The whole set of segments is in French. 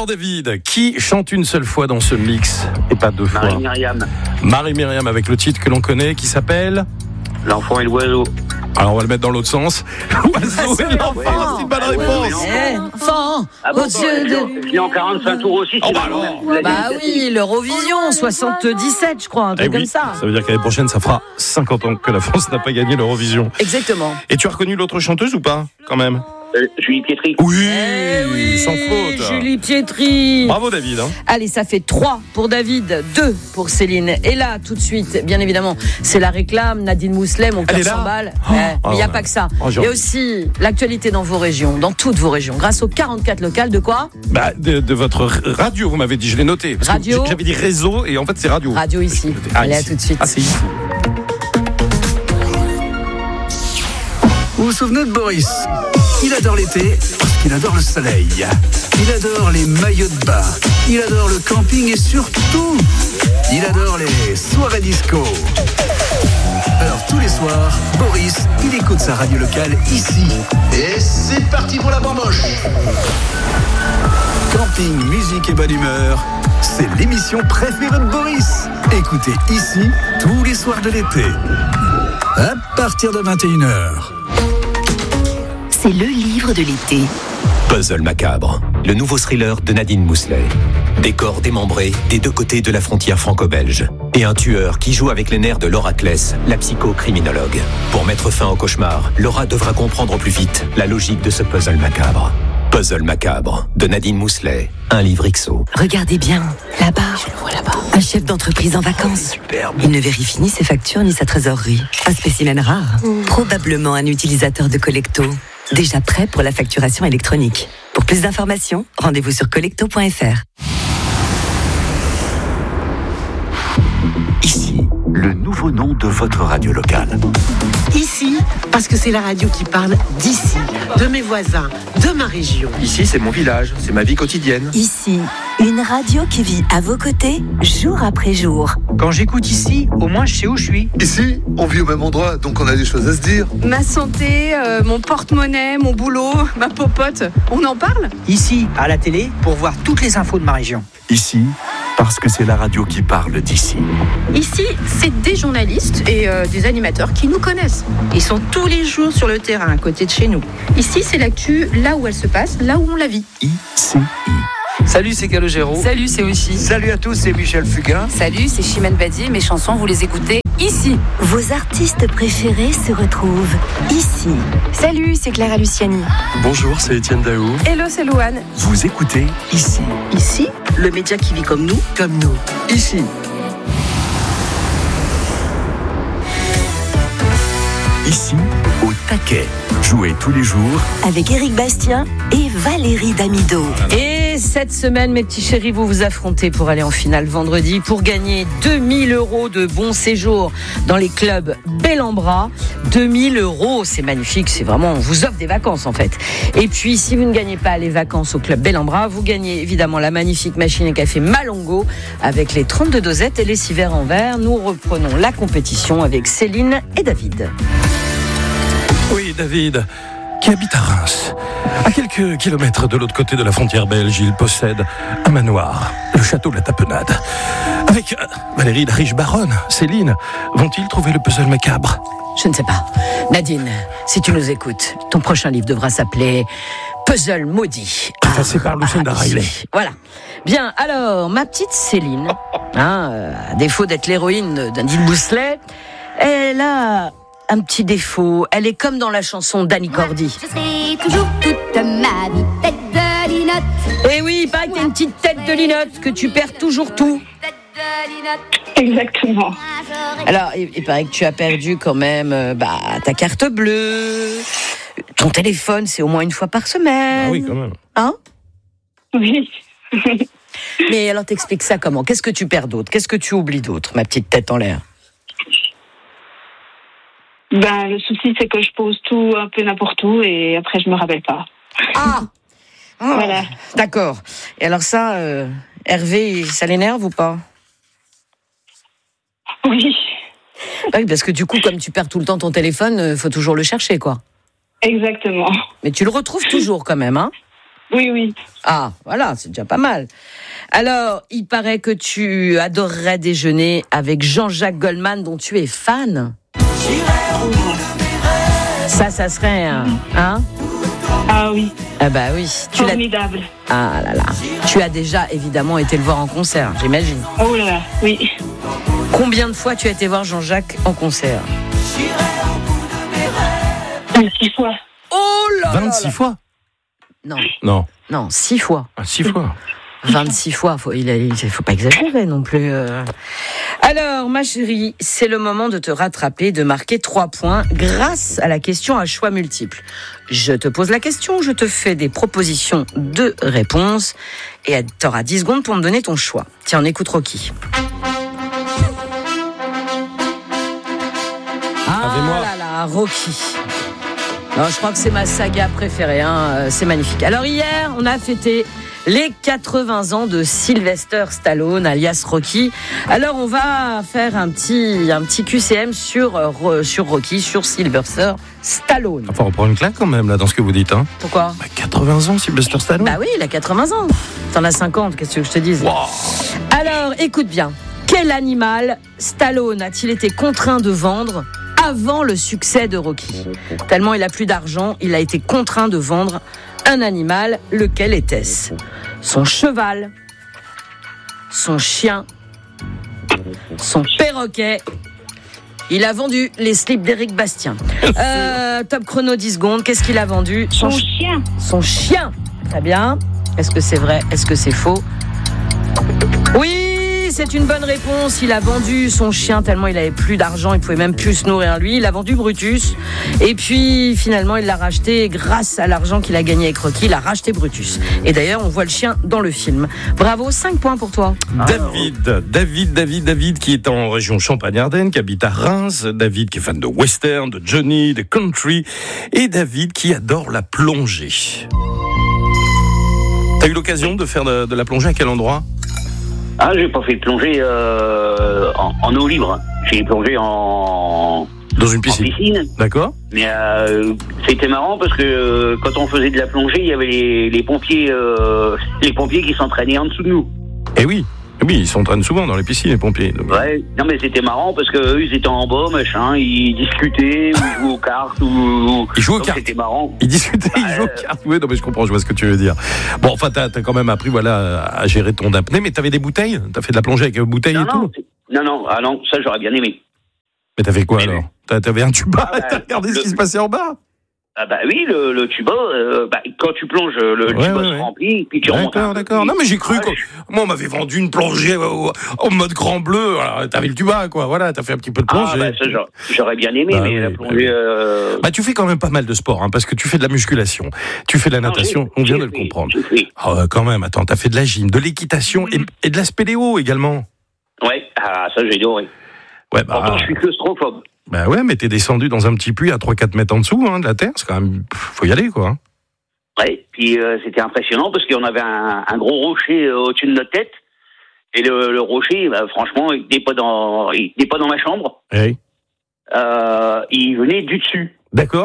Alors David, qui chante une seule fois dans ce mix et pas deux fois? Marie-Myriam. Marie-Myriam avec le titre que l'on connaît qui s'appelle L'enfant et l'oiseau. Alors on va le mettre dans l'autre sens. L'oiseau et l'enfant, c'est une bonne réponse. Enfant, Ah bon, aux yeux de... Je l'ai en 45 tours aussi. Oh bah alors. Bah oui, l'Eurovision, 77, je crois, un Eh truc oui, comme ça. ça veut dire qu'année prochaine, ça fera 50 ans que la France n'a pas gagné l'Eurovision. Exactement. Et tu as reconnu l'autre chanteuse ou pas, quand même? Julie Pietri. Oui, sans faute. Julie Pietri. Bravo David. Allez, ça fait 3 pour David, 2 pour Céline. Et là, tout de suite, bien évidemment, c'est la réclame. Nadine Mousselet, mon Elle est cœur là s'emballe. Oh, Mais il n'y a ouais. pas que ça. Oh, Et aussi, l'actualité dans vos régions, dans toutes vos régions, grâce aux 44 locales de quoi? Bah, de votre radio, vous m'avez dit, je l'ai noté. Parce que Radio. j'avais dit réseau et en fait c'est radio. Radio ici. Ah, Allez, à ici. tout de suite. Ah, c'est ici. Vous vous souvenez de Boris? Il adore l'été parce qu'il adore le soleil. Il adore les maillots de bain. Il adore le camping et surtout, il adore les soirées disco. Alors tous les soirs, Boris, il écoute sa radio locale ici. Et c'est parti pour la bamboche. Camping, musique et bonne humeur, c'est l'émission préférée de Boris. Écoutez ici tous les soirs de l'été. À partir de 21h. C'est le livre de l'été. Puzzle macabre, le nouveau thriller de Nadine Mousselet. Des corps démembrés des deux côtés de la frontière franco-belge. Et un tueur qui joue avec les nerfs de Laura Kless, la psychocriminologue. Pour mettre fin au cauchemar, Laura devra comprendre au plus vite la logique de ce puzzle macabre. Puzzle macabre, de Nadine Mousselet, un livre XO. Regardez bien, là-bas. Je le vois là-bas. Un chef d'entreprise en vacances. Il ne vérifie ni ses factures ni sa trésorerie. Un spécimen rare. Probablement un utilisateur de Collecto. Déjà prêt pour la facturation électronique. Pour plus d'informations, rendez-vous sur collecto.fr. Ici, le nouveau nom de votre radio locale. Ici, parce que c'est la radio qui parle d'ici, de mes voisins, de ma région. Ici, c'est mon village, c'est ma vie quotidienne. Ici, une radio qui vit à vos côtés, jour après jour. Quand j'écoute ici, au moins je sais où je suis. Ici, on vit au même endroit, donc on a des choses à se dire. Ma santé, mon porte-monnaie, mon boulot, ma popote, on en parle? Ici, à la télé, pour voir toutes les infos de ma région. Ici, parce que c'est la radio qui parle d'ici. Ici, c'est des journalistes et des animateurs qui nous connaissent. Ils sont tous les jours sur le terrain, à côté de chez nous. Ici, c'est l'actu, là où elle se passe, là où on la vit. ICI. Salut, c'est Calogero. Salut, c'est Oshi. Salut à tous, c'est Michel Fugain. Salut, c'est Chimène Badi. Mes chansons, vous les écoutez ici. Vos artistes préférés se retrouvent ici. Salut, c'est Clara Luciani. Bonjour, c'est Étienne Daou. Hello, c'est Louane. Vous écoutez ici. Ici, le média qui vit comme nous. Ici. Ici, au taquet. Jouez tous les jours. Avec Éric Bastien et Valérie Damido. Et cette semaine, mes petits chéris, vous vous affrontez pour aller en finale vendredi pour gagner 2000 € de bons séjours dans les clubs Bel en Bras. 2000 €, c'est magnifique, c'est vraiment, on vous offre des vacances en fait. Et puis, si vous ne gagnez pas les vacances au club Bel en Bras, vous gagnez évidemment la magnifique machine à café Malongo avec les 32 dosettes et les 6 verres en verre. Nous reprenons la compétition avec Céline et David. Oui, David, qui habite à Reims. À quelques kilomètres de l'autre côté de la frontière belge, il possède un manoir, le château de la Tapenade. Avec Valérie, la riche baronne, Céline, vont-ils trouver le puzzle macabre? Je ne sais pas. Nadine, si tu nous écoutes, ton prochain livre devra s'appeler Puzzle maudit. Effacé par Lucinda Riley. Voilà. Bien, alors, ma petite Céline, à défaut d'être l'héroïne de Nadine Mousselet, elle a un petit défaut. Elle est comme dans la chanson d'Annie Cordy. Je serai toujours toute ma vie tête de linotte. Eh oui, il paraît que t'as une petite tête de linotte, que tu perds toujours tout. Exactement. Alors, il paraît que tu as perdu quand même ta carte bleue. Ton téléphone, c'est au moins une fois par semaine. Ah oui, quand même. Hein? Oui. Mais alors, t'expliques ça comment? Qu'est-ce que tu perds d'autre? Qu'est-ce que tu oublies d'autre, ma petite tête en l'air? Le souci, c'est que je pose tout un peu n'importe où et après, je me rappelle pas. Ah! Voilà. D'accord. Et alors ça, Hervé, ça l'énerve ou pas? Oui. Oui, parce que du coup, comme tu perds tout le temps ton téléphone, faut toujours le chercher, quoi. Exactement. Mais tu le retrouves toujours quand même, hein? Oui. Ah, voilà, c'est déjà pas mal. Alors, il paraît que tu adorerais déjeuner avec Jean-Jacques Goldman, dont tu es fan. Ça serait un... Hein? Ah oui. Ah bah oui. Formidable. Ah là là. Tu as déjà évidemment été le voir en concert, j'imagine. Oh là là, oui. Combien de fois tu as été voir Jean-Jacques en concert? 26 fois. Oh là là. 26 fois? Non, 6 fois. Ah, 6 fois. 26 fois, il faut pas exagérer non plus. Alors, ma chérie, c'est le moment de te rattraper, de marquer 3 points grâce à la question à choix multiples. Je te pose la question, je te fais des propositions de réponses et tu auras 10 secondes pour me donner ton choix. Tiens, on écoute Rocky. Ah là là, Rocky. Non, je crois que c'est ma saga préférée, hein. C'est magnifique. Alors hier, on a fêté les 80 ans de Sylvester Stallone, alias Rocky. Alors on va faire un petit QCM sur Rocky, sur Sylvester Stallone. Enfin, on prend une claque quand même là dans ce que vous dites. Hein. Pourquoi ? 80 ans, Sylvester Stallone. Bah oui, il a 80 ans. T'en as 50, qu'est-ce que je te dise ? Wow. Alors, écoute bien. Quel animal Stallone a-t-il été contraint de vendre avant le succès de Rocky ? Tellement il a plus d'argent, il a été contraint de vendre un animal. Lequel était-ce ? Son cheval, son chien, son perroquet. Il a vendu les slips d'Éric Bastien. Top chrono 10 secondes. Qu'est-ce qu'il a vendu ? Son chien. Son chien. Très bien. Est-ce que c'est vrai ? Est-ce que c'est faux ? Oui, c'est une bonne réponse. Il a vendu son chien tellement il avait plus d'argent, il pouvait même plus se nourrir lui. Il a vendu Brutus. Et puis finalement, il l'a racheté grâce à l'argent qu'il a gagné avec Rocky. Il a racheté Brutus. Et d'ailleurs, on voit le chien dans le film. Bravo, 5 points pour toi. David qui est en région Champagne-Ardenne, qui habite à Reims. David qui est fan de western, de Johnny, de country. Et David qui adore la plongée. T'as eu l'occasion de faire de la plongée à quel endroit ? Ah, j'ai pas fait de plongée en eau libre. J'ai plongé dans une piscine. D'accord. Mais c'était marrant parce que quand on faisait de la plongée, il y avait les pompiers qui s'entraînaient en dessous de nous. Eh oui. Oui, ils s'entraînent souvent dans les piscines, les pompiers. Donc. Ouais, non mais c'était marrant parce qu'eux, ils étaient en bas, machin, ils discutaient, ou ils jouaient aux cartes, Ils jouaient aux cartes. C'était marrant. Ils discutaient, ils jouaient aux cartes. Oui, non mais je comprends, je vois ce que tu veux dire. Bon, enfin, t'as quand même appris, à gérer ton apnée, mais t'avais des bouteilles ? T'as fait de la plongée avec bouteilles et tout ? Non, ça j'aurais bien aimé. Mais t'as fait quoi alors ? T'avais un tuba, t'as regardé ce qui se passait en bas ? Ah bah oui, le tuba, quand tu plonges, le tuba se remplit, puis tu remontes. D'accord. Non mais j'ai cru moi on m'avait vendu une plongée en mode grand bleu. Alors, t'avais le tuba quoi. Voilà, t'as fait un petit peu de plongée. Ah bah ça j'aurais bien aimé, mais la plongée. Tu fais quand même pas mal de sport, hein, parce que tu fais de la musculation, tu fais de la natation. On vient de le comprendre. Ah quand même. Attends, t'as fait de la gym, de l'équitation et de la spéléo également. Ouais, ça j'ai adoré. Ouais, pourtant je suis claustrophobe. Bah ouais, mais t'es descendu dans un petit puits à 3-4 mètres en dessous de la terre, c'est quand même... Faut y aller, quoi. Ouais, puis c'était impressionnant parce qu'on avait un gros rocher au-dessus de notre tête, et le rocher, franchement, il n'était pas dans ma chambre. Oui. Il venait du dessus. D'accord.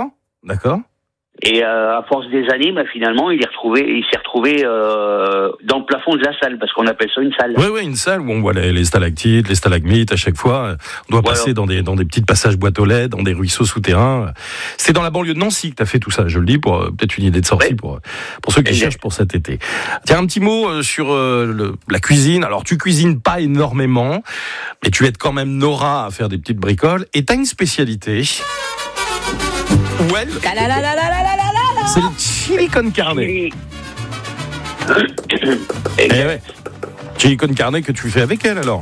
Et à force des années, finalement, il s'est retrouvé dans le plafond de la salle, parce qu'on appelle ça une salle. Oui, une salle où on voit les stalactites, les stalagmites à chaque fois. On doit passer dans des petits passages boîtes aux lettres, dans des ruisseaux souterrains. C'est dans la banlieue de Nancy que tu as fait tout ça, je le dis, pour peut-être une idée de sortie pour ceux qui cherchent pour cet été. Tiens, un petit mot sur la cuisine. Alors, tu cuisines pas énormément, mais tu aides quand même Nora à faire des petites bricoles. Et tu as une spécialité. Ouais. C'est le chili con carne. Chili con carne que tu fais avec elle alors.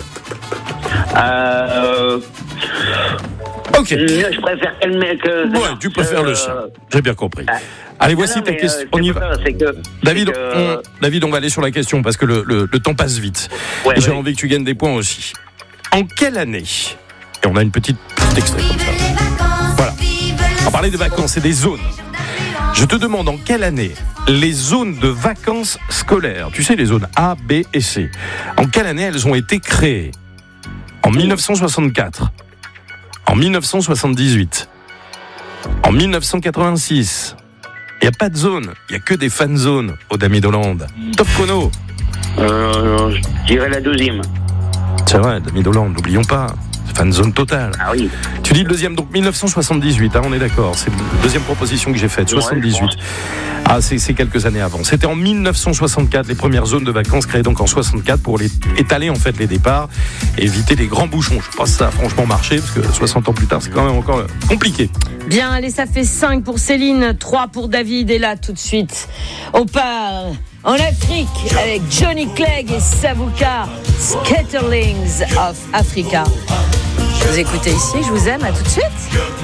Ok. Je préfère qu'elle que. Ouais, tu préfères le chien. J'ai bien compris. Allez, voici ta question. On y va. David, on va aller sur la question parce que le temps passe vite. Et j'ai envie que tu gagnes des points aussi. En quelle année ? Et on a une petite extrait comme ça. Voilà. On parlait de vacances et des zones. Je te demande en quelle année les zones de vacances scolaires, tu sais les zones A, B et C, en quelle année elles ont été créées ? En 1964, en 1978, en 1986 Il n'y a pas de zone, il n'y a que des fan zones au Damier d'Hollande. Top chrono. Je dirais la deuxième. C'est vrai, Damier d'Hollande, n'oublions pas. Fan zone totale. Ah oui. Tu dis le deuxième, donc 1978, on est d'accord. C'est la deuxième proposition que j'ai faite, 78. Ah, c'est quelques années avant. C'était en 1964, les premières zones de vacances créées donc en 64 pour étaler en fait les départs et éviter les grands bouchons. Je pense que ça a franchement marché parce que 60 ans plus tard, c'est quand même encore compliqué. Bien, allez, ça fait 5 pour Céline, 3 pour David. Et là, tout de suite, on part en Afrique avec Johnny Clegg et Savuka, Scatterlings of Africa. Vous écoutez ici, je vous aime, à tout de suite.